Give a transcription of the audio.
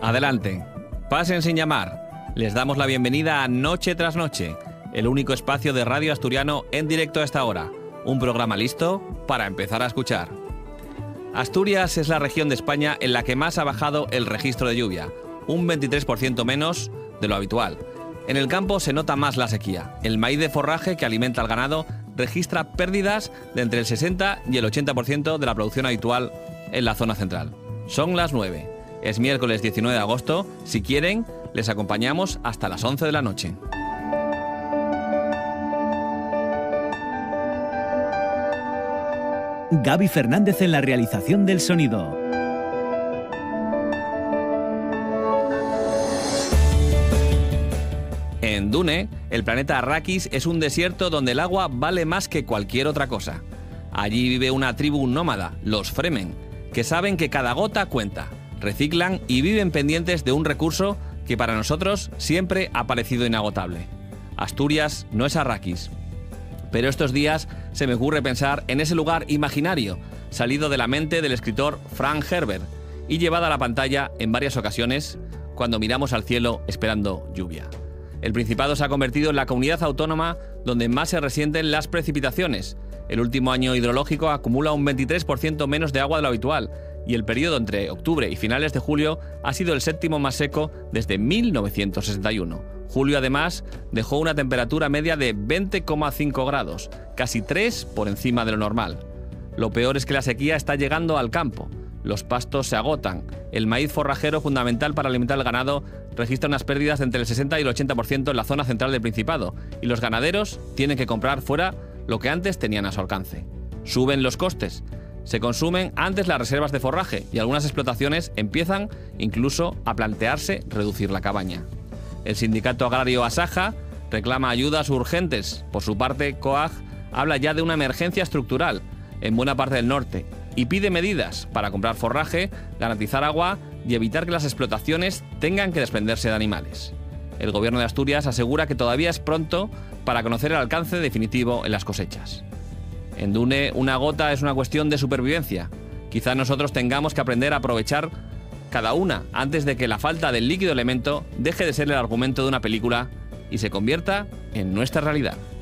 Adelante, pasen sin llamar. Les damos la bienvenida a Noche tras Noche, el único espacio de radio asturiano en directo a esta hora. Un programa listo para empezar a escuchar. Asturias es la región de España en la que más ha bajado el registro de lluvia, un 23% menos de lo habitual. En el campo se nota más la sequía. El maíz de forraje que alimenta al ganado registra pérdidas de entre el 60 y el 80% de la producción habitual en la zona central. Son las 9. Es miércoles 19 de agosto. Si quieren, les acompañamos hasta las 11 de la noche. Gaby Fernández en la realización del sonido. En Dune, el planeta Arrakis es un desierto donde el agua vale más que cualquier otra cosa. Allí vive una tribu nómada, los Fremen, que saben que cada gota cuenta, reciclan y viven pendientes de un recurso que para nosotros siempre ha parecido inagotable. Asturias no es Arrakis. Pero estos días se me ocurre pensar en ese lugar imaginario, salido de la mente del escritor Frank Herbert y llevado a la pantalla en varias ocasiones cuando miramos al cielo esperando lluvia. El Principado se ha convertido en la comunidad autónoma donde más se resienten las precipitaciones. El último año hidrológico acumula un 23% menos de agua de lo habitual y el periodo entre octubre y finales de julio ha sido el séptimo más seco desde 1961. Julio, además, dejó una temperatura media de 20,5 grados, casi 3 por encima de lo normal. Lo peor es que la sequía está llegando al campo. Los pastos se agotan. El maíz forrajero, fundamental para alimentar al ganado, registra unas pérdidas de entre el 60 y el 80% en la zona central del Principado, y los ganaderos tienen que comprar fuera lo que antes tenían a su alcance. Suben los costes. Se consumen antes las reservas de forraje y algunas explotaciones empiezan incluso a plantearse reducir la cabaña. El sindicato agrario Asaja reclama ayudas urgentes. Por su parte, COAG habla ya de una emergencia estructural en buena parte del norte y pide medidas para comprar forraje, garantizar agua y evitar que las explotaciones tengan que desprenderse de animales. El gobierno de Asturias asegura que todavía es pronto para conocer el alcance definitivo en las cosechas. En Dune, una gota es una cuestión de supervivencia. Quizá nosotros tengamos que aprender a aprovechar cada una antes de que la falta del líquido elemento deje de ser el argumento de una película y se convierta en nuestra realidad.